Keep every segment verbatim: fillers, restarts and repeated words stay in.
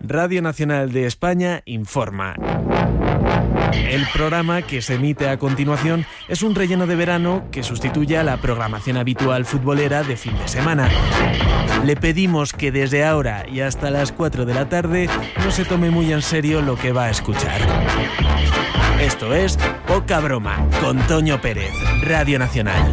Radio Nacional de España informa. El programa que se emite a continuación es un relleno de verano que sustituye a la programación habitual futbolera de fin de semana. Le pedimos que desde ahora y hasta las cuatro de la tarde no se tome muy en serio lo que va a escuchar. Esto es Poca Broma, con Toño Pérez, Radio Nacional.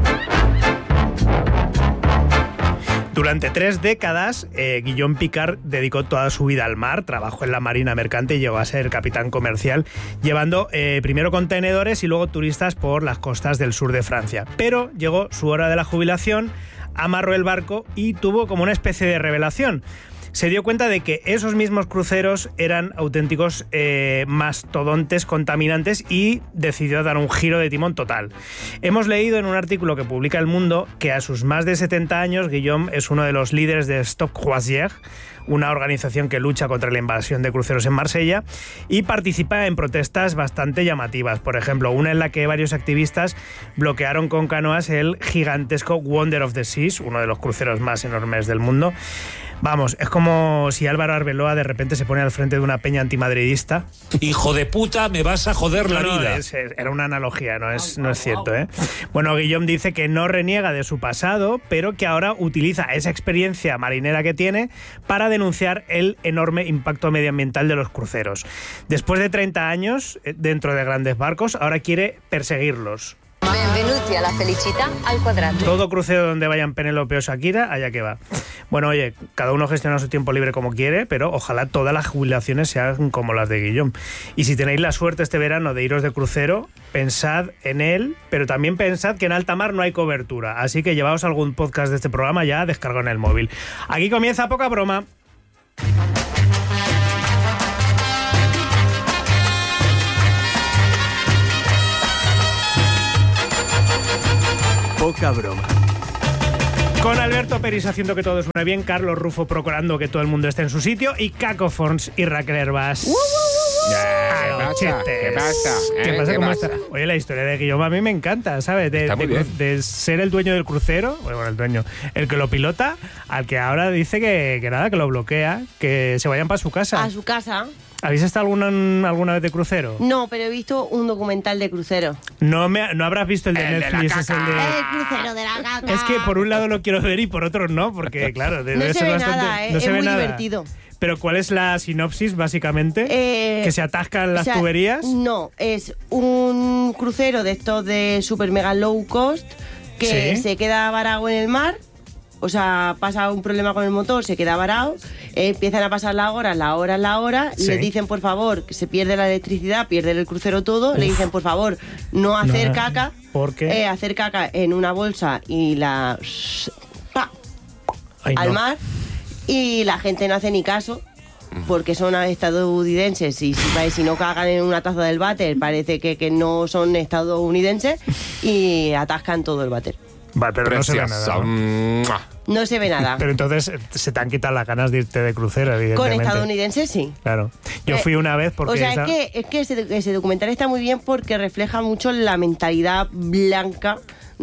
Durante tres décadas, eh, Guillaume Picard dedicó toda su vida al mar, trabajó en la marina mercante y llegó a ser capitán comercial, llevando eh, primero contenedores y luego turistas por las costas del sur de Francia. Pero llegó su hora de la jubilación, amarró el barco y tuvo como una especie de revelación. Se dio cuenta de que esos mismos cruceros eran auténticos eh, mastodontes contaminantes y decidió dar un giro de timón total. Hemos leído en un artículo que publica El Mundo que a sus más de setenta años Guillaume es uno de los líderes de Stop Croisières, una organización que lucha contra la invasión de cruceros en Marsella y participa en protestas bastante llamativas. Por ejemplo, una en la que varios activistas bloquearon con canoas el gigantesco Wonder of the Seas, uno de los cruceros más enormes del mundo. Vamos, es como si Álvaro Arbeloa de repente se pone al frente de una peña antimadridista. Hijo de puta, me vas a joder la no, no, vida. Es, era una analogía, no es, no es cierto, ¿eh? Bueno, Guillaume dice que no reniega de su pasado, pero que ahora utiliza esa experiencia marinera que tiene para denunciar el enorme impacto medioambiental de los cruceros. Después de treinta años dentro de grandes barcos, ahora quiere perseguirlos. Benvenuti a la felicità al cuadrato. Todo crucero donde vayan Penélope o Shakira, allá que va. Bueno, oye, cada uno gestiona su tiempo libre como quiere, pero ojalá todas las jubilaciones sean como las de Guillaume. Y si tenéis la suerte este verano de iros de crucero, pensad en él, pero también pensad que en alta mar no hay cobertura. Así que llevaos algún podcast de este programa ya descargado en el móvil. Aquí comienza Poca Broma. Poca Broma. Con Alberto Peris haciendo que todo suene bien, Carlos Rufo procurando que todo el mundo esté en su sitio y Caco Fons y Raquel Herbás. ¿Qué pasa? ¿Qué pasa? ¿Eh? ¿Qué pasa? ¿Qué ¿Cómo pasa? está? Oye, la historia de Guillaume a mí me encanta, ¿sabes? De, Está muy de, bien. de ser el dueño del crucero, bueno, el dueño, el que lo pilota, al que ahora dice que, que nada, que lo bloquea, que se vayan para su casa. A su casa. ¿Habéis estado alguna, alguna vez de crucero? No, pero he visto un documental de crucero. No, me, no habrás visto el de El de la Netflix, es el caca. de... El crucero de la caca. Es que por un lado lo quiero ver y por otro no, porque claro, debe no ser se ve bastante... nada, ¿eh? no Es se ve muy nada. divertido. Pero ¿cuál es la sinopsis, básicamente? Eh, ¿Que se atascan las o sea, tuberías? No, es un crucero de estos de super mega low cost que Sí. se queda varado en el mar. O sea, pasa un problema con el motor, se queda varado, eh, empiezan a pasar las horas, las horas, las horas, Sí. le dicen por favor que se pierde la electricidad, pierde el crucero todo, le dicen por favor no hacer No, caca, ¿por qué? eh, hacer caca en una bolsa y la ¡pa! Ay, al no. mar, y la gente no hace ni caso porque son estadounidenses y si, si no cagan en una taza del váter parece que, que no son estadounidenses y atascan todo el váter. Vale, pero no se ve Precioso. nada, ¿no? Mua. No se ve nada. Pero entonces eh, se te han quitado las ganas de irte de crucero, Con evidentemente. estadounidenses sí. Claro. Yo Eh, fui una vez porque... O sea, esa- es que, es que ese, ese documental está muy bien porque refleja mucho la mentalidad blanca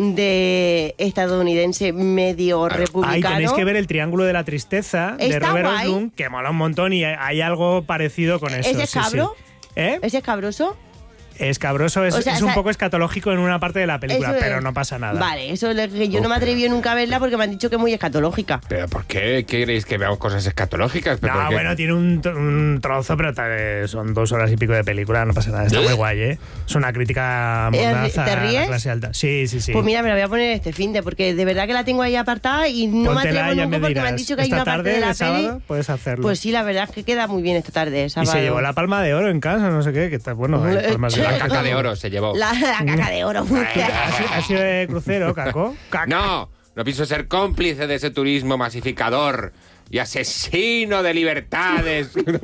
de estadounidense medio Ay, republicano. tenéis que ver El Triángulo de la Tristeza de Está Robert guay. Oslund, que mola un montón y hay- hay algo parecido con eso. ¿Ese sí, cabro? sí. ¿Eh? ¿Ese es cabroso? Escabroso es, O sea, es un o sea, poco escatológico en una parte de la película, Eso es- pero no pasa nada. Vale, eso es lo que yo no me atreví nunca a verla porque me han dicho que es muy escatológica. ¿Pero por qué queréis que veamos cosas escatológicas? ¿Pero No, por qué? bueno, tiene un, tr- un trozo, pero ta- son dos horas y pico de película, no pasa nada. Está ¿Eh? muy guay, ¿eh? Es una crítica Eh, mordaz ¿te a la ríes? clase alta. Sí, sí, sí. Pues mira, me la voy a poner este finde porque de verdad que la tengo ahí apartada y no Póntela me y atrevo ya nunca me porque me han dirás. dicho que hay Esta una parte tarde de la de sábado peli. puedes hacerlo. Pues sí, la verdad es que queda muy bien esta tarde de Y sábado. se llevó la palma de oro en casa, no sé qué, que está bueno. hay Eh, palmas de La oro. caca de oro se llevó. La, la caca de oro. ¿Has sido- ¿Has sido de crucero, Caco? Caca. No, no pienso ser cómplice de ese turismo masificador y asesino de libertades. ¡Dilo!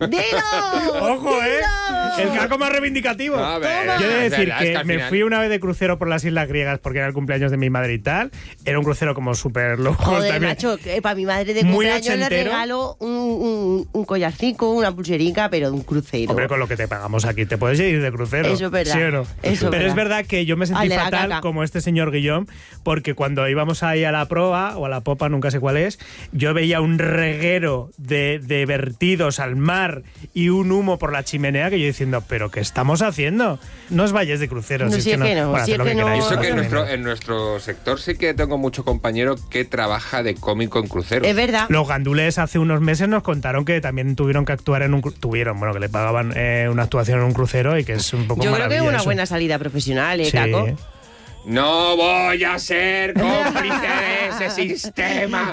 ¡Ojo, eh! ¡Dilo! El Caco más reivindicativo. A ver, Yo he de es decir verdad, que, es que al me final- fui una vez de crucero por las Islas Griegas porque era el cumpleaños de mi madre y tal. Era un crucero como súper loco. Joder, también. macho, que para mi madre de Muy cumpleaños le ochentero. regalo un, un, un collarcico, una pulserica, pero de un crucero. Hombre, con lo que te pagamos aquí, te puedes ir de crucero. Eso es verdad. ¿Sí o no? Eso es Pero verdad. es verdad que yo me sentí Al de la fatal caca. como este señor Guillaume, porque cuando íbamos ahí a la proa o a la popa, nunca sé cuál es, yo veía un reguero de, de vertidos al mar y un humo por la chimenea que yo diciendo, ¿pero qué estamos haciendo? No os vayáis de cruceros. No, si si es que es que no. no, Bueno, si haced es lo que que no- queráis. Eso que en no, nuestro, en nuestro sector sí que tengo mucho compañero que trabaja de cómico en cruceros. Es verdad. Los gandules hace unos meses nos contaron que también tuvieron que actuar en un... cru- Tuvieron, bueno, que le pagaban eh, una actuación en un crucero y que es un poco Yo creo que es maravilla una eso. buena salida profesional, ¿eh, Sí. Caco? No voy a ser cómplice de ese sistema.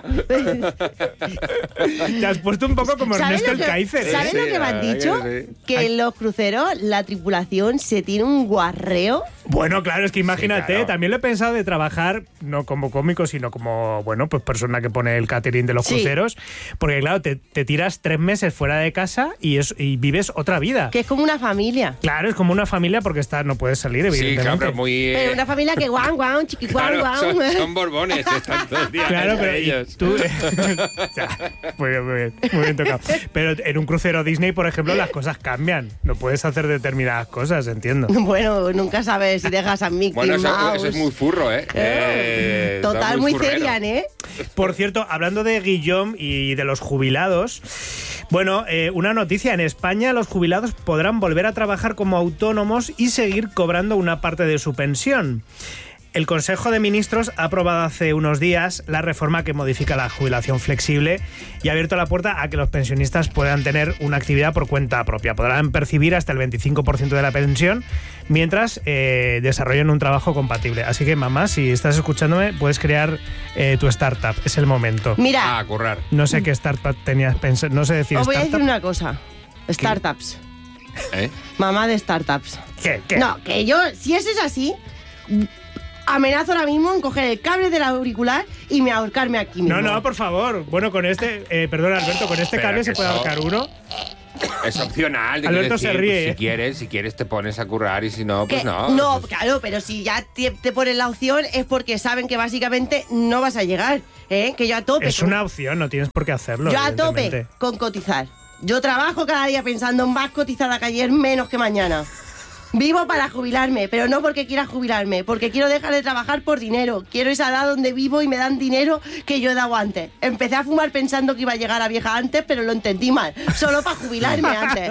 Te has puesto un poco como ¿Sabes Ernesto lo el que- Kaiser. ¿Sabes Sí, lo que me la han verdad dicho? que sí. Que en los cruceros la tripulación se tiene un guarreo. Bueno, claro, es que imagínate, claro. también lo he pensado de trabajar no como cómico, sino como, bueno, pues persona que pone el catering de los Sí. cruceros, porque claro, te, te tiras tres meses fuera de casa y, es, y vives otra vida. Que es como una familia. Claro, es como una familia porque está, no puedes salir, Sí, evidentemente. claro, pero muy... eh, Pero una familia que guau, guau, chiqui, guau, claro, guau. son, son borbones, están todo el día Claro, entre pero y ellos. tú... Ya, muy bien, muy bien, muy bien tocado. Pero en un crucero Disney, por ejemplo, las cosas cambian. No puedes hacer determinadas cosas, entiendo. Bueno, nunca sabes si dejas a Mickey Bueno, eso, Mouse. eso es muy furro, ¿eh? Eh, Total, está muy furrero. serian, ¿eh? Por cierto, hablando de Guillaume y de los jubilados, bueno, eh, una noticia. En España los jubilados podrán volver a trabajar como autónomos y seguir cobrando una parte de su pensión. El Consejo de Ministros ha aprobado hace unos días la reforma que modifica la jubilación flexible y ha abierto la puerta a que los pensionistas puedan tener una actividad por cuenta propia. Podrán percibir hasta el veinticinco por ciento de la pensión mientras eh, desarrollen un trabajo compatible. Así que, mamá, si estás escuchándome, puedes crear eh, tu startup. Es el momento. Mira, Ah, currar. No sé qué startup tenías pensado. No sé decir os voy a startup. decir una cosa. Startups. ¿Eh? Mamá de startups. ¿Qué? ¿Qué? No, que yo, si eso es así, amenazo ahora mismo en coger el cable del auricular y me ahorcarme aquí mismo. No, no, por favor. Bueno, con este, eh, perdón, Alberto, con este Pero cable que se puede eso- ahorcar uno. Es opcional. te Alberto quiero se decir, ríe, pues, ¿eh? Si quieres, si quieres te pones a currar y si no, pues Que- no. no, Pues- claro, pero si ya te, te ponen la opción es porque saben que básicamente no vas a llegar, ¿eh? Que yo a tope. Es con- una opción, no tienes por qué hacerlo. yo a tope evidentemente. con cotizar. Yo trabajo cada día pensando en más cotizada que ayer, menos que mañana. Vivo para jubilarme, pero no porque quiera jubilarme, porque quiero dejar de trabajar por dinero. Quiero esa edad donde vivo y me dan dinero que yo he dado antes. Empecé a fumar pensando que iba a llegar a vieja antes, pero lo entendí mal. Solo para jubilarme antes.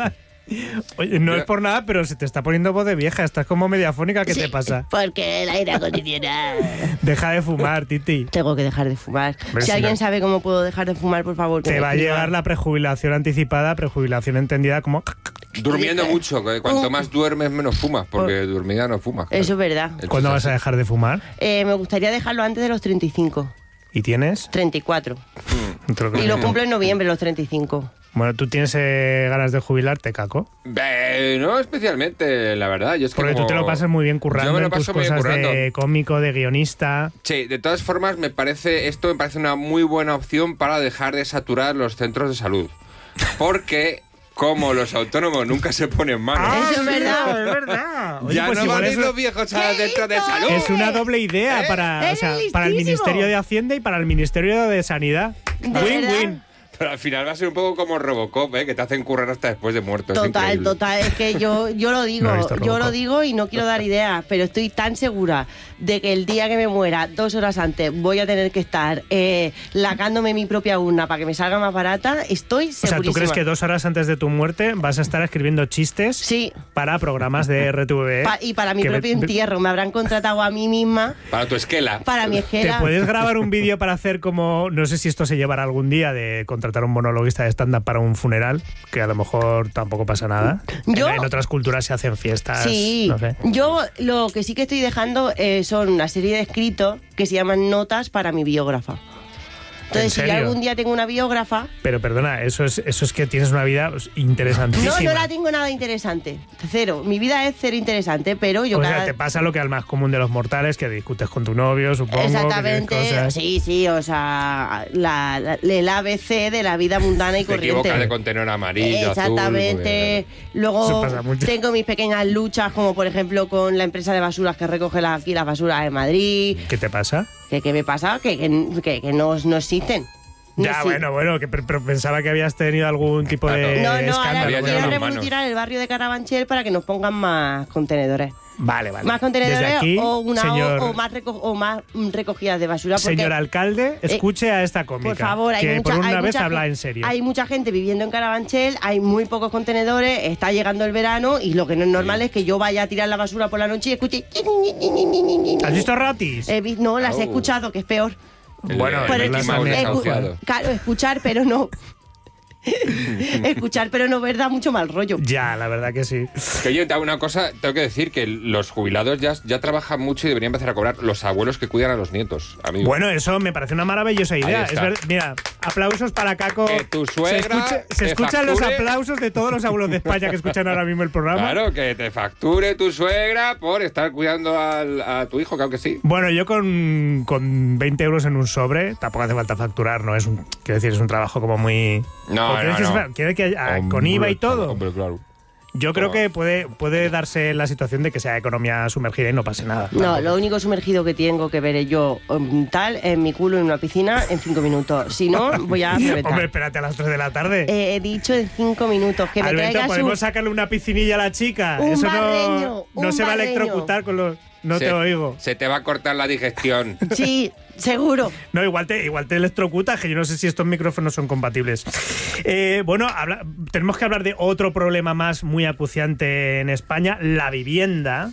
Oye, no Yo- es por nada, pero se te está poniendo voz de vieja. Estás como mediafónica. ¿Qué te Sí, pasa? Porque el aire acondicionado. Deja de fumar, Titi. Tengo que dejar de fumar. Hombre, si si alguien no- sabe cómo puedo dejar de fumar, por favor. que Te me va a escriba. llegar la prejubilación anticipada, prejubilación entendida como... Durmiendo mucho, que cuanto más duermes, menos fumas, porque dormida no fumas. claro. Eso es verdad. Eso ¿Cuándo es vas a así. dejar de fumar? Eh, me gustaría dejarlo antes de los treinta y cinco. ¿Y tienes? treinta y cuatro. No te lo creo Y lo ni. cumplo en noviembre, los treinta y cinco. Bueno, ¿tú tienes eh, ganas de jubilarte, Caco? Eh, no especialmente, la verdad. Yo es que Porque tú como- te lo pasas muy bien currando Yo me lo en tus paso muy bien cosas currando. de cómico, de guionista. Sí, de todas formas, me parece esto me parece una muy buena opción para dejar de saturar los centros de salud. Porque como los autónomos nunca se ponen manos, Eso es verdad. Es verdad. Oye, ya pues no igual van a es, ir los viejos a ¿Qué centros de hizo? salud. es una doble idea ¿Eh? para, o Eres sea, para el listísimo. Ministerio de Hacienda y para el Ministerio de Sanidad. ¿De verdad? Win-win. Pero al final va a ser un poco como Robocop, ¿eh? Que te hacen currar hasta después de muerto. es Total, increíble. total. Es que yo, yo lo digo, No he visto yo Robocop. lo digo y no quiero dar ideas, pero estoy tan segura de que el día que me muera, dos horas antes, voy a tener que estar eh, lacándome mi propia urna para que me salga más barata. Estoy O sea, segurísima. ¿tú crees que dos horas antes de tu muerte vas a estar escribiendo chistes Sí. para programas de R T V E? Pa- y para mi Que propio ve- entierro. Me habrán contratado a mí misma Para tu esquela. para mi ¿Te esquela. puedes grabar un vídeo para hacer como, no sé si esto se llevará algún día, de contratar un monologuista de stand-up para un funeral, que a lo mejor tampoco pasa nada? Yo- En, en otras culturas se hacen fiestas, Sí, no sé. yo lo que sí que estoy dejando eh, son una serie de escritos que se llaman notas para mi biógrafa. Entonces, si yo serio? algún día tengo una biógrafa, Pero perdona, eso es, eso es que tienes una vida pues, interesantísima. no, no la tengo nada interesante. Cero. Mi vida es cero interesante, pero yo O cada... sea, te pasa lo que al más común de los mortales, que discutes con tu novio, supongo. que tienes Exactamente, cosas. sí, sí, o sea, la, la- el A B C de la vida mundana y Te corriente. equivocas de contenedor amarillo, Exactamente. azul. Eso Luego pasa mucho. tengo mis pequeñas luchas, como por ejemplo con la empresa de basuras que recoge la- aquí las basuras de Madrid. ¿Qué te pasa? ¿Qué, qué me pasa? Que, que, que- que no, no existen. No Ya, existen. bueno, bueno, que, pero pensaba que habías tenido algún tipo de No, no, ahora escándalo. Había quiero llegado a las revolucionar el barrio de Carabanchel para que nos pongan más contenedores. Vale, vale. Más contenedores Desde aquí, o, una, señor, o, o más reco- o más mm, recogidas de basura. Porque, señor alcalde, escuche a esta cómica. por favor, hay que mucha, por una hay vez mucha habla gen- en serio. Hay mucha gente viviendo en Carabanchel, hay muy pocos contenedores, está llegando el verano y lo que no es normal es que yo vaya a tirar la basura por la noche y escuche... ¿Has visto ratis? He vi- no, las he Oh. escuchado, que es peor. Bueno, el, Pero el es que- Mickey Mouse escu- desahuciado. Claro, escuchar, pero no... Escuchar, pero no ver, da mucho mal rollo. Ya, la verdad que sí. Que yo, una cosa, tengo que decir que los jubilados ya, ya trabajan mucho y deberían empezar a cobrar los abuelos que cuidan a los nietos, amigo. Bueno, eso me parece una maravillosa idea. Ahí Es está. ver- mira, aplausos para Caco. Que tu suegra se escucha- se te escuchan los facture. aplausos de todos los abuelos de España que escuchan ahora mismo el programa. Claro, que te facture tu suegra por estar cuidando al- a tu hijo, claro que sí. Bueno, yo con, con veinte euros en un sobre, tampoco hace falta facturar, ¿no? Es un, quiero decir, es un trabajo como muy... No, ¿O quieres no, que no. se- quiere que haya- con Hombre, I V A y todo. Hombre, claro. Yo creo Claro. que puede, puede darse la situación de que sea economía sumergida y no pase nada. No, lo único sumergido que tengo que ver yo um, tal es mi culo en una piscina en cinco minutos. Si no, voy a reventar. Hombre, espérate a las tres de la tarde. Eh, he dicho en cinco minutos que me Alberto, traigas ¿podemos un... sacarle una piscinilla a la chica? Un Eso barreño, no, un no se va a barreño. electrocutar con los... No Se- te oigo. Se te va a cortar la digestión. Sí, seguro. No, igual te, igual te electrocuta, que yo no sé si estos micrófonos son compatibles. Eh, bueno, habla- tenemos que hablar de otro problema más muy acuciante en España, la vivienda.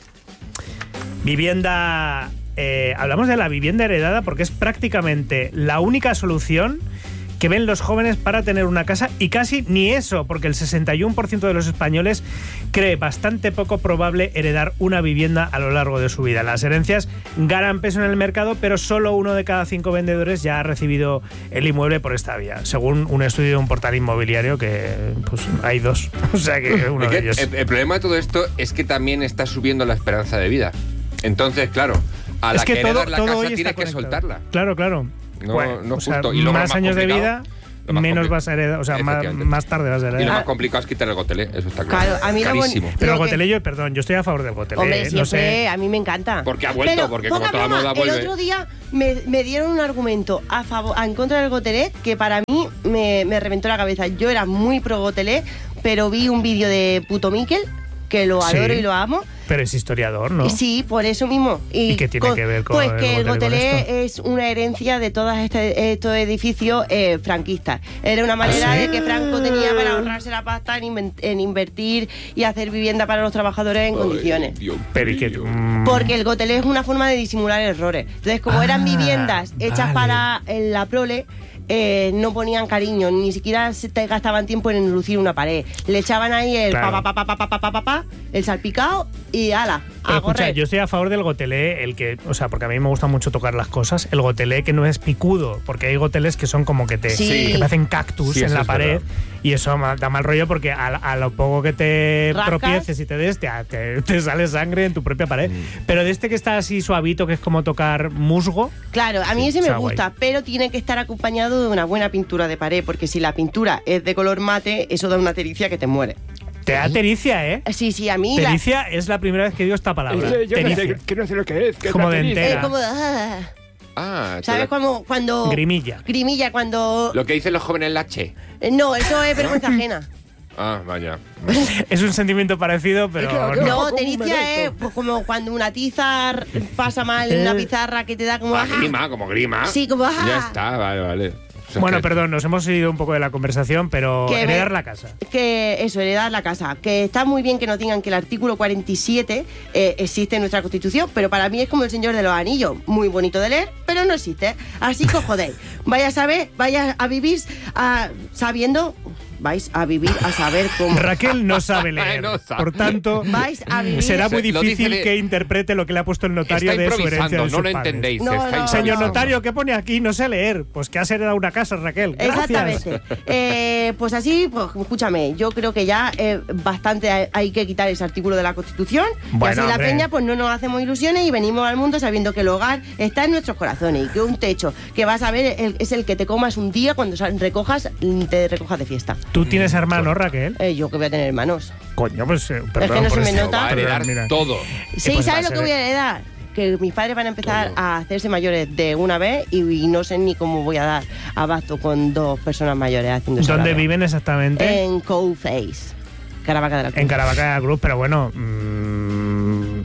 Vivienda... eh, hablamos de la vivienda heredada porque es prácticamente la única solución que ven los jóvenes para tener una casa, y casi ni eso, porque el sesenta y uno por ciento de los españoles cree bastante poco probable heredar una vivienda a lo largo de su vida. Las herencias ganan peso en el mercado, pero solo uno de cada cinco vendedores ya ha recibido el inmueble por esta vía, según un estudio de un portal inmobiliario que pues hay dos, o sea que uno Es de que ellos. el, el problema de todo esto es que también está subiendo la esperanza de vida. Entonces, claro, a la Es que que todo, heredas la todo casa hoy está tienes que conectado. soltarla. Claro, claro. No, Bueno, no o sea, justo. Y luego lo más más años de vida, complicado- lo más menos compli- vas a heredar, o sea, más, Efectivamente. más tarde vas a heredar. Y lo Ah. más complicado es quitar el gotelé, eso está claro. Claro, a mí lo boni- Carísimo. Pero el Lo que- gotelé, yo, perdón, yo estoy a favor del gotelé. Hombre, eh, siempre, no sé. a mí me encanta. Porque ha vuelto, Pero, porque como poca toda broma, moda vuelve. El otro día me, me dieron un argumento a favor, en contra del gotelé que para mí me, me reventó la cabeza. Yo era muy pro gotelé, pero vi un vídeo de Puto Miquel, que lo Sí. adoro y lo amo. Pero es historiador, ¿no? Y sí, por eso mismo. ¿Y qué tiene que ver con Pues el que el gotelé con gotelé es una herencia de todos este, estos edificios eh, franquistas. Era una manera ¿Ah, sí? de que Franco tenía para ahorrarse la pasta en, inven- en invertir y hacer vivienda para los trabajadores en condiciones. Dios Pero ¿y qué? mío. Mm, Porque el gotelé es una forma de disimular errores. Entonces, como eran Ah, viviendas hechas vale. para eh, la prole, eh, no ponían cariño, ni siquiera se te gastaban tiempo en enlucir una pared. Le echaban ahí el Claro. pa, pa, pa, pa, pa, pa, pa, pa, pa, el salpicado y ala, Pero a escucha, correr. yo estoy a favor del gotelé, el que, o sea, porque a mí me gusta mucho tocar las cosas, el gotelé que no es picudo, porque hay gotelés que son como que te, Sí. que te hacen cactus Sí, en eso la es pared, verdad. y eso ma- da mal rollo porque a, a lo poco que te Rascas. tropieces y te des, te, te, te sale sangre en tu propia pared. Mm. Pero de este que está así suavito, que es como tocar musgo, Claro, a mí ese me está gusta, pero tiene que estar acompañado de una buena pintura de pared, porque si la pintura es de color mate, eso da una tericia que te muere. te da tericia, ¿eh? Sí, sí, a mí la- Tericia es la primera vez que digo esta palabra. Eh, yo no sé, Tericia. que no sé lo que es. que es Como la de tericia. entera. es como... ah, Ah, te ¿sabes la- cuando, cuando... Grimilla. Grimilla, cuando... Lo que dicen los jóvenes la che. Eh, No, eso es vergüenza ajena. Ah, vaya. Es un sentimiento parecido, pero claro, no. claro. No, como un tericia es meresto. pues, como cuando una tiza r- pasa mal en una Eh. pizarra que te da como... Ah, ajá. grima, como grima. Sí, como, ajá. Ya está, vale, vale. O sea, Bueno, que- perdón, nos hemos ido un poco de la conversación, pero Que heredar me- la casa. Que eso, heredar la casa. Que está muy bien que nos digan que el artículo cuarenta y siete eh, existe en nuestra Constitución, pero para mí es como el Señor de los Anillos. Muy bonito de leer, pero no existe. Así que jodéis. Vaya a saber, vaya a vivir a- sabiendo... Vais a vivir a saber cómo. Raquel no sabe leer, No sabe. por tanto, Vais a vivir... será muy Se- lo difícil dice de- que interprete lo que le ha puesto el notario está de su herencia improvisando, de no sus lo padres. entendéis. No, está no. improvisando. Señor notario, ¿qué pone aquí? No sé leer. Pues que has heredado una casa, Raquel. Gracias. Exactamente. Eh, pues así, pues escúchame, yo creo que ya eh, bastante hay, hay que quitar ese artículo de la Constitución. Bueno, y así la hombre. peña, pues no nos hacemos ilusiones y venimos al mundo sabiendo que el hogar está en nuestros corazones y que un techo que vas a ver el- es el que te comas un día cuando sal- recojas, te recojas de fiesta. ¿Tú tienes hermanos, Raquel? Eh, yo que voy a tener hermanos. Coño, pues eh, perdón que no por se me esto, nota. Va a pero heredar mira. todo. Sí, pues va a ¿sabes lo ser- que voy a heredar? Que mis padres van a empezar Todo. a hacerse mayores de una vez y, y no sé ni cómo voy a dar abasto con dos personas mayores haciendo eso. a la ¿Dónde vez. viven exactamente? En Cold Face, Caravaca de la Cruz. En Caravaca Cruz, pero bueno, mmm,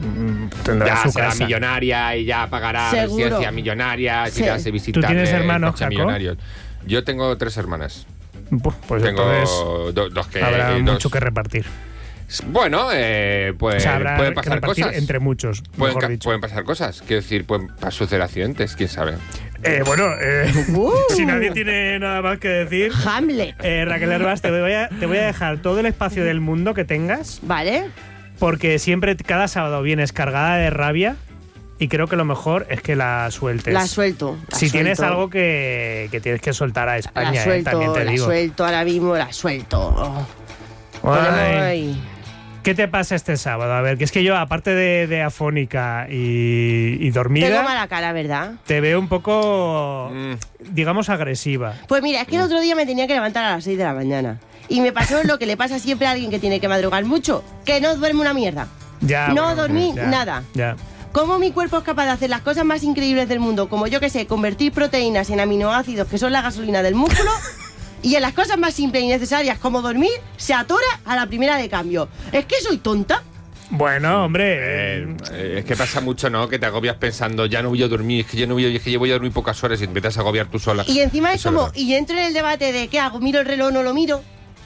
Tendrá ya su será casa. millonaria y ya pagará Seguro. residencia millonaria, Sí. irás a visitarle. ¿Tú tienes hermanos, coches Jaco? millonarios. Yo tengo tres hermanas. Pues tengo entonces do- dos que... habrá dos- mucho que repartir. Bueno, eh, pues O sea, habrá pueden que pasar repartir cosas. entre muchos, Pueden, mejor ca- dicho. pueden pasar cosas. Quiero decir, pueden pa- suceder accidentes, quién sabe. Eh, bueno, eh, Uh. si nadie tiene nada más que decir, Hamlet. eh, Raquel Herbás, te voy, a, te voy a dejar todo el espacio del mundo que tengas, ¿Vale? porque siempre, cada sábado vienes cargada de rabia y creo que lo mejor es que la sueltes. La suelto. la si tienes suelto. algo que, que tienes que soltar a España, La eh, suelto, también te la digo. suelto ahora mismo, la suelto. Oh. Ay. Ponemos ahí. ¿Qué te pasa este sábado? A ver, que es que yo, aparte de, de afónica y, y dormida, Tengo mala cara, ¿verdad? te veo un poco, Mm. digamos, agresiva. Pues mira, es que el otro día me tenía que levantar a las seis de la mañana. Y me pasó lo que le pasa siempre a alguien que tiene que madrugar mucho, que no duerme una mierda. Ya, No bueno, dormí ya, nada. Ya. ¿Cómo mi cuerpo es capaz de hacer las cosas más increíbles del mundo? Como yo que sé, convertir proteínas en aminoácidos, que son la gasolina del músculo. Y en las cosas más simples y necesarias, como dormir, se atora a la primera de cambio. ¿Es que soy tonta? Bueno, hombre. Eh, eh, es que pasa mucho, ¿no? Que te agobias pensando, ya no voy a dormir, es que ya no voy a, es que yo voy a dormir pocas horas y te empiezas a agobiar tú sola. Y encima es Eso como, verdad. y entro en el debate de ¿qué hago? ¿Miro el reloj o no lo miro?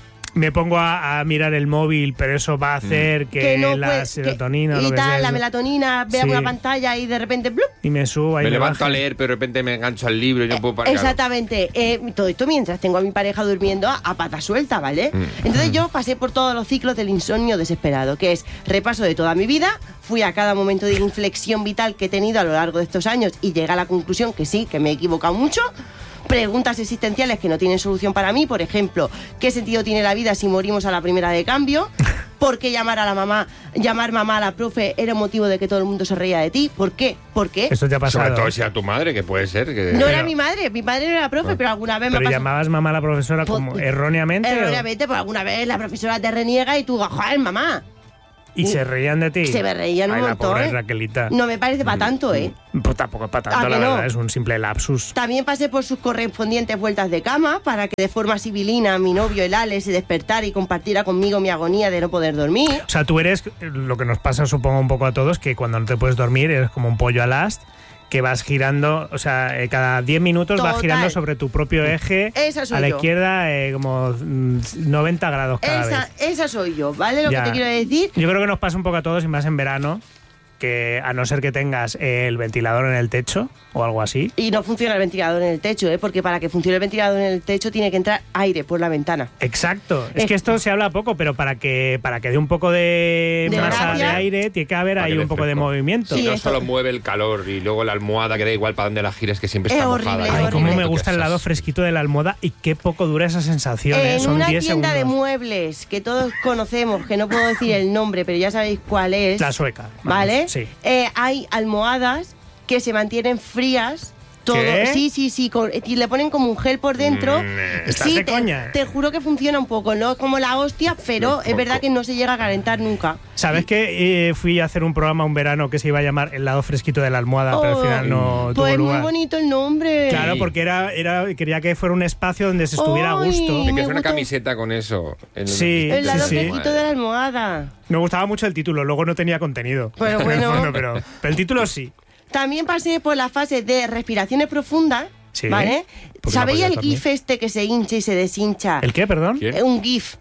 Me pongo a, a mirar el móvil, pero eso va a hacer que, Que no la puede- serotonina o que- lo y que tal, sea, la eso, melatonina, vea Sí. una pantalla y de repente ¡blup! y me suba y me me levanto baja. a leer, pero de repente me engancho al libro y no puedo parar. Exactamente. Eh, todo esto mientras tengo a mi pareja durmiendo a, a pata suelta, ¿vale? Mm. Entonces yo pasé por todos los ciclos del insomnio desesperado, que es repaso de toda mi vida, fui a cada momento de inflexión vital que he tenido a lo largo de estos años y llegué a la conclusión que sí, que me he equivocado mucho. Preguntas existenciales que no tienen solución para mí, por ejemplo, ¿qué sentido tiene la vida si morimos a la primera de cambio? ¿Por qué llamar a la mamá, llamar mamá a la profe era motivo de que todo el mundo se reía de ti? ¿Por qué? ¿Por qué? Esto te ha Sobre pasado. todo si a tu madre, que puede ser. Que... No era Pero- mi madre, mi madre no era profe, pero alguna vez me Pero pasó. llamabas mamá a la profesora Pues- como erróneamente. o- Erróneamente, pues alguna vez la profesora te reniega y tú, joder, mamá. y se reían de ti. Se me reían un Ay, la montón, pobre ¿eh? Raquelita. No me parece para tanto, ¿eh? Pues tampoco es para tanto, ¿A la que no? verdad, es un simple lapsus. También pasé por sus correspondientes vueltas de cama para que de forma sibilina mi novio, el Ale, se despertara y compartiera conmigo mi agonía de no poder dormir. O sea, tú eres, lo que nos pasa supongo un poco a todos, que cuando no te puedes dormir eres como un pollo al ast, que vas girando, o sea, eh, cada diez minutos vas Total. girando sobre tu propio eje, Esa soy a la yo. izquierda eh, como mm, noventa grados cada Esa, vez. esa soy yo, ¿vale? Lo Ya. que te quiero decir. Yo creo que nos pasa un poco a todos y más en verano, que a no ser que tengas el ventilador en el techo o algo así. Y no funciona el ventilador en el techo, ¿eh? Porque para que funcione el ventilador en el techo tiene que entrar aire por la ventana. Exacto. Es Eh. que esto se habla poco, pero para que para que dé un poco de, De masa gracia. de aire, tiene que haber Para ahí que dé un poco de fresco. movimiento. Sí, no esto- solo mueve el calor y luego la almohada que da igual para donde la gires, que siempre Es está horrible, mojada. es Ay, horrible. cómo me Qué gusta el lado asco. fresquito de la almohada y qué poco dura esa sensación. ¿eh? En Son una diez tienda de segundos. muebles que todos conocemos, que no puedo decir el nombre, pero ya sabéis cuál es. La sueca. vamos, ¿Vale? Sí. Eh, hay almohadas que se mantienen frías. Todo. ¿Qué? Sí, sí, sí. con- y le ponen como un gel por dentro. Mm, ¿estás sí, de te, coña? te juro que funciona un poco, no como la hostia, pero es verdad que no se llega a calentar nunca. ¿Sabes que eh, fui a hacer un programa un verano que se iba a llamar El lado fresquito de la almohada, pero al Oh, final no tuvo pues muy lugar? bonito el nombre. Claro, porque era, era quería que fuera un espacio donde se estuviera a Ay. gusto. Te me quieres una gusta- camiseta con eso. En Sí, El lado sí, sí. fresquito de la almohada. Me gustaba mucho el título, luego no tenía contenido. Pero en el bueno. fondo, pero, pero el título sí. También pasé por la fase de respiraciones profundas. Sí. ¿Vale? Porque la ¿Sabéis podías el dormir. GIF este que se hincha y se deshincha? ¿El qué, perdón? ¿Quién? Eh, Un GIF.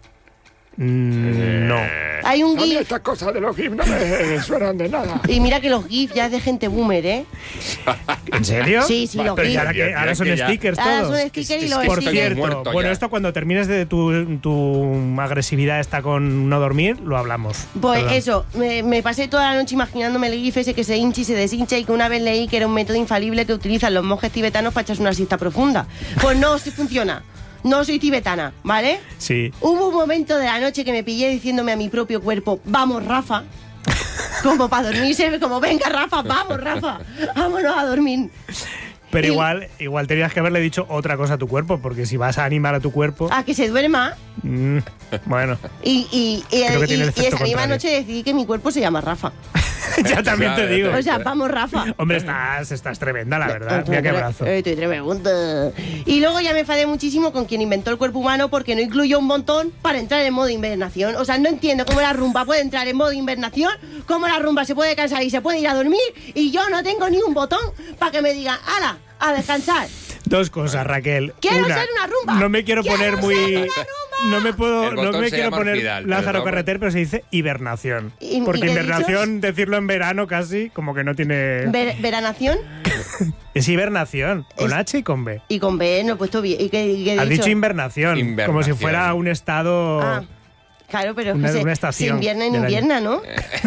Mm, no. Hay un A mí GIF. estas cosas de los GIF no me suenan de nada. Y mira que los GIF ya es de gente boomer, ¿eh? ¿En serio? Sí, sí, los Pero GIF. ya ahora, que, Ya, ahora ya son que ya- stickers Ahora todos. son stickers y Es los que Por estoy stickers. cierto, muerto bueno, ya. esto cuando termines de tu, tu agresividad esta con no dormir, lo hablamos. Pues Perdón. eso, me, me pasé toda la noche imaginándome el GIF ese que se hincha y se deshincha y que una vez leí que era un método infalible que utilizan los monjes tibetanos para echarse una siesta profunda. Pues no, sí funciona. No soy tibetana, ¿vale? Sí. Hubo un momento de la noche que me pillé diciéndome a mi propio cuerpo, vamos, Rafa. Como para dormirse, como venga, Rafa, vamos, Rafa. Vámonos a dormir. Pero Y- igual, igual tenías que haberle dicho otra cosa a tu cuerpo, porque si vas a animar a tu cuerpo. A que se duerma. mm, bueno. Y, y, y, Creo que y- tiene el y efecto esa misma contrario. noche decidí que mi cuerpo se llama Rafa. Ya también te digo. O sea, vamos, Rafa. Hombre, estás, estás tremenda, la verdad. Mira qué brazo. Eh, Estoy tremenda. Y luego ya me enfadé muchísimo con quien inventó el cuerpo humano porque no incluyó un botón para entrar en modo invernación. O sea, no entiendo cómo la rumba puede entrar en modo invernación, cómo la rumba se puede cansar y se puede ir a dormir, y yo no tengo ni un botón para que me digan, ¡hala, a descansar! Dos cosas, Raquel. Quiero una, ser una rumba. No me quiero, ¡Quiero poner ser muy... una rumba! No me puedo, El no botón me se quiero llama poner Orfidal, Lázaro pero Carreter, pero se dice hibernación. ¿Y- Porque y qué hibernación, decirlo en verano casi, como que no tiene... Ver- ¿Veranación? Es hibernación, con Es- H y con B. Y con B no he puesto bien. ¿Y qué, y qué he Has dicho? dicho invernación, como si Invernación. fuera un estado... Ah, claro, pero es Una- que se, una se estación invierna en del año. invierna, ¿no?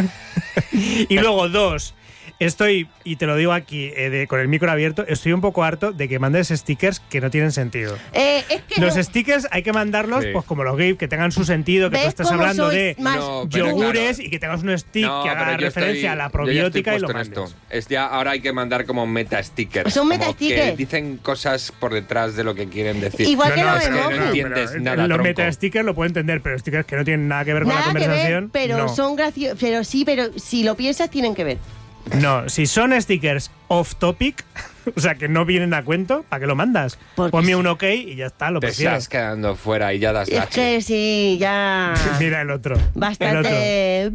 Y luego, dos, estoy, y te lo digo aquí eh, de- con el micro abierto, estoy un poco harto de que mandes stickers que no tienen sentido. Eh, es que Los no- stickers hay que mandarlos Sí. pues como los GIF, que tengan su sentido, que tú ¿Ves estés cómo hablando sois de más- No, pero yogures claro. y que tengas un stick No, que haga pero yo referencia estoy- a la yo ya estoy probiótica y lo puesto en mandes. esto. Es ya, ahora hay que mandar como meta stickers. Son como meta stickers. que dicen cosas por detrás de lo que quieren decir. Igual que no, los es que emojis. no entiendes pero nada, Los tronco. meta stickers lo puedo entender, pero stickers que no tienen nada que ver con la Nada que conversación. ver, pero no. son graciosos. Pero sí, pero si lo piensas, tienen que ver. No, si son stickers off topic, o sea que no vienen a cuento, ¿para qué lo mandas? Porque Ponme sí. un ok y ya está, lo Te prefiero. estás quedando fuera y ya das Es gache. que sí, ya. Mira el otro. El otro. Bastante.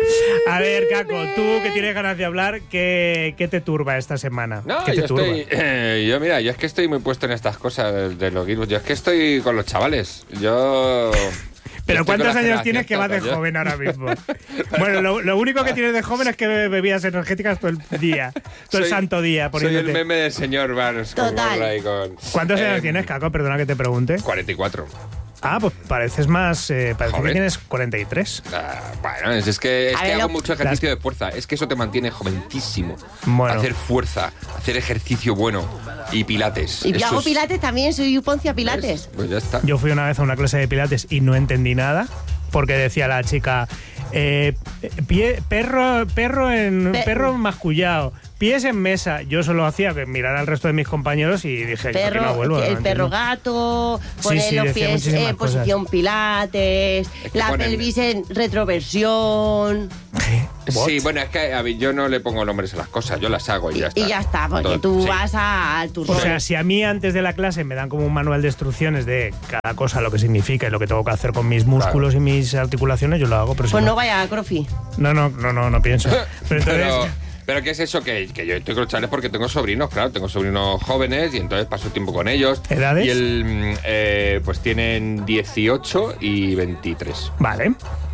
A ver, Caco, tú que tienes ganas de hablar, ¿qué, qué te turba esta semana? No, ¿Qué te yo turba? estoy. eh, yo, mira, yo es que estoy muy puesto en estas cosas de, de los guiros. Yo es que estoy con los chavales. Yo. Pero yo estoy ¿cuántos con la años tienes que vas de generación, joven ahora mismo? Bueno, lo, lo único que tienes de joven es que bebes bebidas energéticas todo el día, todo el Soy- santo día. Soy el Poniéndote. meme del señor Barnes con Total. gorra y con. ¿Cuántos años Eh, tienes, Caco? Perdona que te pregunte. cuarenta y cuatro. Ah, pues pareces más... Eh, parece que Joven. tienes cuarenta y tres. Ah, bueno, es, es que, es A que ver, hago lo- mucho ejercicio de fuerza. Es que eso te mantiene joventísimo. Bueno. Hacer fuerza, hacer ejercicio bueno y pilates. Y yo Eso hago es- pilates también, soy Poncia Pilates. ¿Ves? Pues ya está. Yo fui una vez a una clase de pilates y no entendí nada porque decía la chica eh, pie- perro perro en Pe- perro mascullado, pies en mesa. Yo solo hacía que mirar al resto de mis compañeros y dije yo aquí Perro, no vuelvo. el no perro entiendo. gato, Sí, poner sí, los decía pies muchísimas en cosas. posición pilates, Es que la ponen- pelvis en retroversión. What? Sí, bueno, es que a ver, yo no le pongo nombres a las cosas, yo las hago y, Y, ya está. y ya está, porque Todo- tú sí. vas a, al O turno. sea, si a mí antes de la clase me dan como un manual de instrucciones de cada cosa, lo que significa y lo que tengo que hacer con mis músculos y mis articulaciones, yo lo hago. Pero si Pues no, no vaya a Crofi. no, no, no, no, no pienso. Pero entonces, Pero, pero ¿qué es eso? Que, que yo estoy con los chavales porque tengo sobrinos, claro, tengo sobrinos jóvenes y entonces paso tiempo con ellos. ¿Edades? Y el, mm, eh, pues tienen dieciocho y veintitrés. vale.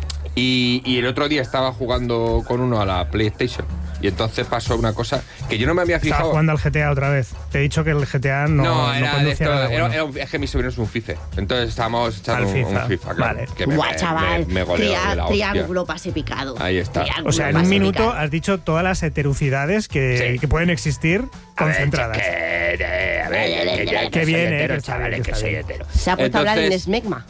Y, y el otro día estaba jugando con uno a la PlayStation. Y entonces pasó una cosa que yo no me había Estaba fijado. jugando al G T A otra vez. Te he dicho que el G T A no, No, no era, de conducía esto, nada era- bueno. era un- es que mi sobrino es un FIFA. Entonces estábamos echando Al un, FIFA. un FIFA, claro. Vale. Que me, Guau, me- chaval. me- me goleo Tria- de la hostia. triángulo pase picado. Ahí está. Triángulo O sea, en un pase minuto picado. has dicho todas las heterocidades que, Sí. que pueden existir A ver, concentradas. que- eh, a ver, que- que- que Qué soy bien, eh, hetero, que está chavales, bien, que que está soy bien. hetero. Se ha puesto a hablar en Entonces- Smegma.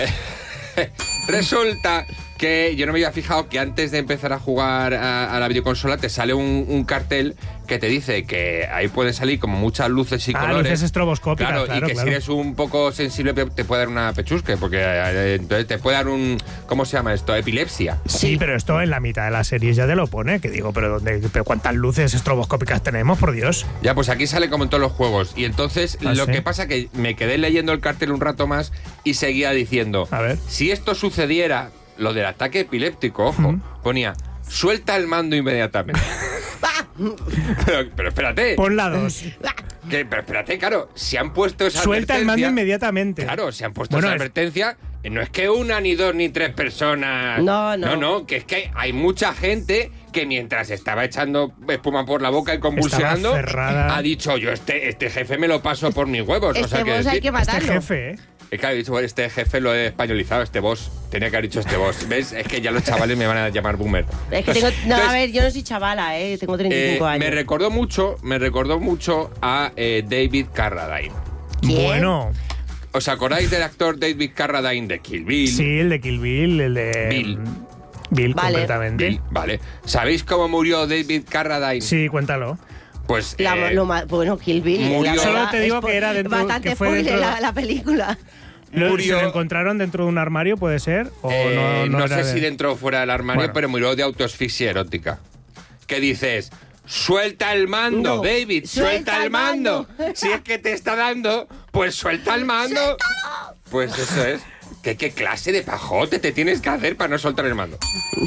Resulta que yo no me había fijado que antes de empezar a jugar a, a la videoconsola te sale un, un cartel que te dice que ahí pueden salir como muchas luces y Ah, colores. luces estroboscópicas, Claro, claro, y que claro. si eres un poco sensible te puede dar una pechusque, porque eh, entonces te puede dar un... ¿Cómo se llama esto? Epilepsia. Sí, pero esto en la mitad de la serie ya te lo pone, que digo, pero ¿dónde, pero cuántas luces estroboscópicas tenemos, por Dios? Ya, pues aquí sale como en todos los juegos. Y entonces Ah, lo ¿sí? que pasa que me quedé leyendo el cartel un rato más y seguía diciendo, A ver. si esto sucediera, lo del ataque epiléptico, ojo, Ujú. ponía, suelta el mando inmediatamente. pero, pero espérate, Pon la dos. que- pero espérate, claro, si han puesto esa Suelta el mando advertencia- inmediatamente. Claro, si han puesto Bueno, esa es- advertencia, eh, no es que una, ni dos, ni tres personas. No, no. No, no, que es que hay mucha gente que mientras estaba echando espuma por la boca y convulsionando, Estaba cerrada. ha dicho, yo este, este jefe me lo paso por mis huevos. Este o sea, que boss hay decir- que Este matarlo. jefe, ¿eh? es que ha dicho, este jefe lo he españolizado, este boss. Tenía que haber dicho este boss. ¿Ves? Es que ya los chavales me van a llamar boomer. Es que tengo, no, Entonces, a ver, yo no soy chavala, eh, tengo treinta y cinco eh, años. me recordó mucho, me recordó mucho a eh, David Carradine. ¿Quién? Bueno, ¿Os acordáis del actor David Carradine de Kill Bill? sí, el de Kill Bill, el de... Bill. Bill, Vale. completamente. Bill, vale. ¿Sabéis cómo murió David Carradine? Sí, cuéntalo. Pues La- eh, lo ma- bueno, Kill Bill. murió- la Solo verdad, te digo spo- que era dentro- Bastante que fue spoiler dentro- la, la película. Lo- Murió- ¿Se lo encontraron dentro de un armario, puede ser? ¿O eh, no, no, era sé de- si dentro o fuera del armario, Bueno. pero murió de autoasfixia erótica. que dices, suelta el mando, No, David, suelta, suelta el el mando. mando. Si es que te está dando, pues suelta el mando. Pues eso es. ¿Qué, ¿Qué clase de pajote te tienes que hacer para no soltar el mando?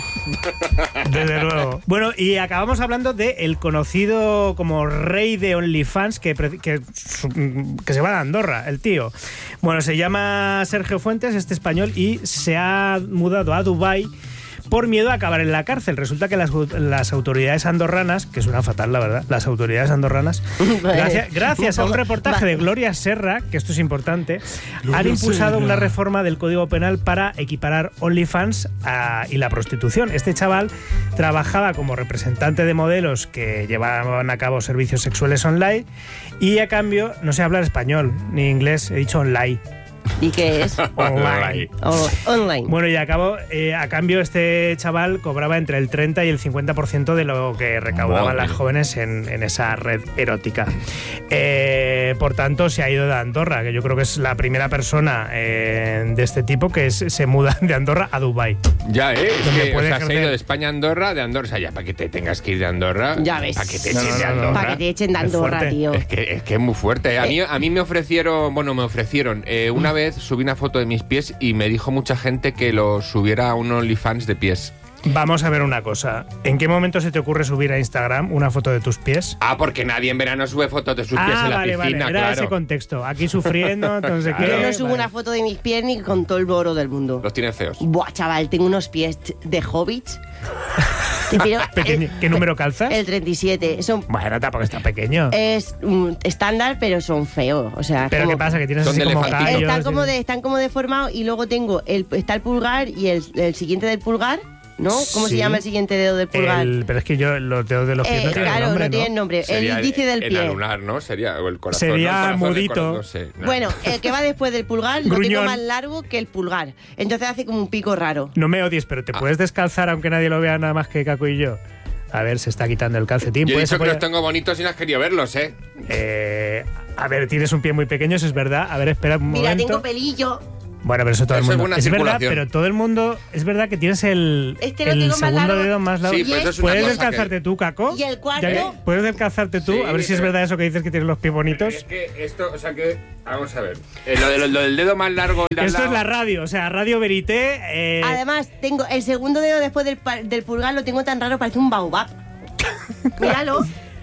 Desde luego. Bueno, y acabamos hablando de el conocido como rey de OnlyFans que, pre- que, su- que se va de Andorra, el tío. Bueno, se llama Sergio Fuentes, este español, y se ha mudado a Dubái por miedo a acabar en la cárcel. Resulta que las, las autoridades andorranas, que suena fatal la verdad, las autoridades andorranas, gracias, gracias a un reportaje de Gloria Serra, que esto es importante, han impulsado una reforma del Código Penal para equiparar OnlyFans a, y la prostitución. Este chaval trabajaba como representante de modelos que llevaban a cabo servicios sexuales online y a cambio no sé hablar español ni inglés, he dicho online. ¿Y qué es? Online. Oh, online. Bueno, y a, cabo, eh, a cambio este chaval cobraba entre el treinta y el cincuenta por ciento de lo que recaudaban Madre. las jóvenes en, en esa red erótica. Eh, por tanto, se ha ido de Andorra, que yo creo que es la primera persona eh, de este tipo que es- se muda de Andorra a Dubái. Ya, ¿eh? Es Donde que, o puede sea, se ha ejercer- ido de España a Andorra, de Andorra, o sea, ya para que te tengas que ir de Andorra. Ya ves. Para que te No, echen no, de no, no. Andorra. Para que te echen de Es Andorra, fuerte. tío. Es que, es que es muy fuerte. A mí, a mí me ofrecieron, bueno, me ofrecieron, eh, una vez subí una foto de mis pies y me dijo mucha gente que lo subiera a un OnlyFans de pies. Vamos a ver una cosa. ¿En qué momento se te ocurre subir a Instagram una foto de tus pies? Ah, porque nadie en verano sube fotos de sus pies Ah, en la vale, piscina, vale. Era claro. ese contexto. Aquí sufriendo, entonces Claro. Yo qué. no subo Vale. una foto de mis pies ni con todo el oro del mundo. Los tienen feos. Buah, chaval, tengo unos pies t- de hobbit. Pero, Pequeño. eh, ¿Qué número calzas? El treinta y siete. Son, Bueno, tampoco está pequeño. es mm, estándar, pero son feos. O sea, Pero como- ¿qué pasa? Que tienes Son así de como elefantito. callos. Están como, y- de, están como deformados y luego tengo el, está el pulgar y el, el siguiente del pulgar, ¿no? ¿Cómo Sí. se llama el siguiente dedo del pulgar? El- pero es que yo los dedos de los pies Eh, no tienen claro, nombre, no ¿no? tienen nombre. Sería el índice del el pie. anular, ¿no? Sería, o el corazón. Sería ¿no? El corazón, el mudito. corazón, no sé, no. Bueno, el que va después del pulgar lo tengo Gruñón. más largo que el pulgar. Entonces hace como un pico raro. No me odies, pero te puedes descalzar aunque nadie lo vea nada más que Caco y yo. A ver, se está quitando el calcetín. Yo he Puedes dicho que los apoyar- tengo bonitos y no has querido verlos, ¿eh? Eh, a ver, tienes un pie muy pequeño, eso es verdad. A ver, espera un Mira, momento. tengo pelillo. Bueno, pero eso todo Eso es el mundo. buena verdad, circulación. pero todo el mundo. Es verdad que tienes el, Este lo el tengo más segundo largo. dedo más largo. Sí, pero eso es una ¿Puedes cosa descalzarte que- tú, Caco? Y el cuarto- Ya que- ¿Puedes descalzarte tú? Sí, a ver si es pero- verdad eso que dices que tienes los pies bonitos. Es que esto, o sea que, vamos a ver. Eh, lo, de- lo del dedo más largo de al Esto es lado- la radio, o sea, Radio Verité. eh, Además, tengo el segundo dedo después del, pa- del pulgar, lo tengo tan raro, parece un baobab. Míralo.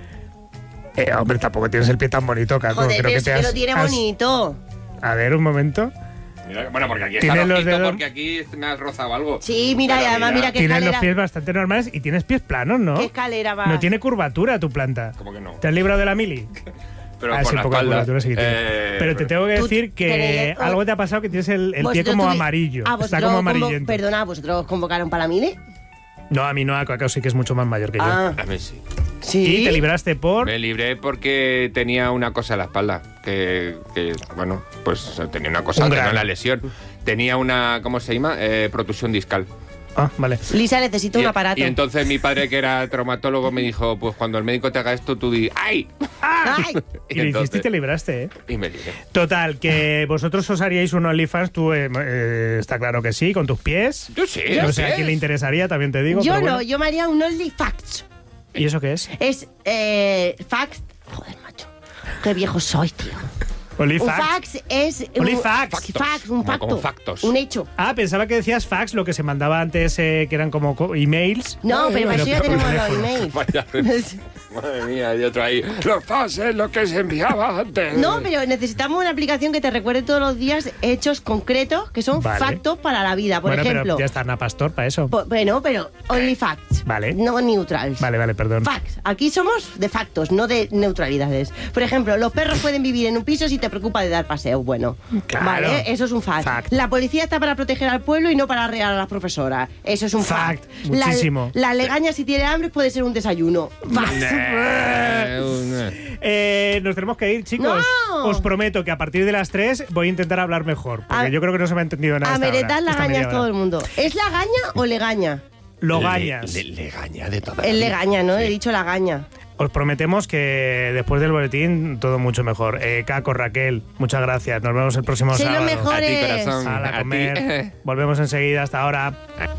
eh, hombre, tampoco tienes el pie tan bonito, Caco. Joder, Creo pero que es te que has- lo tiene has- bonito. A ver, un momento. Mira, bueno, porque aquí está Tienes los rojito, dedos- porque aquí me has rozado algo. Sí, mira, Pero y además mira, qué Tienes los escalera. pies bastante normales y tienes pies planos, ¿no? Qué escalera va. No tiene curvatura tu planta. ¿Cómo que no? ¿Te has librado de la mili? Pero Ah, por sí, la poca espalda. curvatura sí que tiene. Eh, pero te tengo que Tú decir que tenéis- algo te ha pasado que tienes el, el pie Vosotros como tuvi- amarillo. Ah, Está vosotros como convo- amarillento. Perdona, ¿vosotros os convocaron para la mili? No, a mí no, a Cacao sí que es mucho más mayor que yo. Ah, A mí sí. sí. Y te libraste por... Me libré porque tenía una cosa en la espalda. Que, que, bueno, pues tenía una cosa, Un tenía grano. una lesión. Tenía una, ¿cómo se llama? Eh, protusión discal. Ah, vale. Lisa, necesito y, un aparato. y entonces mi padre, que era traumatólogo, me dijo, pues cuando el médico te haga esto, tú di, ¡ay! Ay, Y lo hiciste y te libraste, ¿eh? Y me libré. Total, que vosotros os haríais un OnlyFans, tú eh, eh, está claro que sí, con tus pies. Yo sí, No yo sé a sé. quién le interesaría, también te digo. yo pero no, bueno. yo me haría un Only Facts. ¿Y eso qué es? Es eh, Facts. Joder, macho. Qué viejo soy, tío. Un OnlyFans. fax es. un- OnlyFacts. Fax, un Como facto. con factos. Un hecho. Ah, pensaba que decías fax, lo que se mandaba antes, eh, que eran como co- emails. No, pero para eso ya por tenemos los teléfono. emails. Vaya, madre mía, y otro ahí. Los fases, lo que se enviaba antes. No, pero necesitamos una aplicación que te recuerde todos los días hechos concretos que son Vale. factos para la vida. Por Bueno, ejemplo. pero ya está Ana Pastor para eso. po- bueno, pero only facts. Vale. No neutrals. Vale, vale, perdón. Facts. Aquí somos de factos, no de neutralidades. Por ejemplo, los perros pueden vivir en un piso si te preocupa de dar paseo. Bueno, Claro. vale, eso es un fact. Fact. La policía está para proteger al pueblo y no para arrear a las profesoras. Eso es un fact. Fact. Muchísimo. La, la legaña, si tiene hambre, puede ser un desayuno. Fact. Eh, un- Eh, nos tenemos que ir, chicos. ¡No! Os prometo que a partir de las tres voy a intentar hablar mejor. Porque A- yo creo que no se me ha entendido nada. A hasta meretar ahora, la esta gaña media es todo hora. el mundo. ¿Es la gaña o legaña? Lo gañas. Le, le- legaña de toda Es la vida. legaña, ¿no? Sí. He dicho la gaña. Os prometemos que después del boletín todo mucho mejor. Eh, Caco, Raquel, muchas gracias. Nos vemos el próximo Sois los sábado. mejores. A ti, corazón. A la A ti. comer. Volvemos enseguida. Hasta ahora.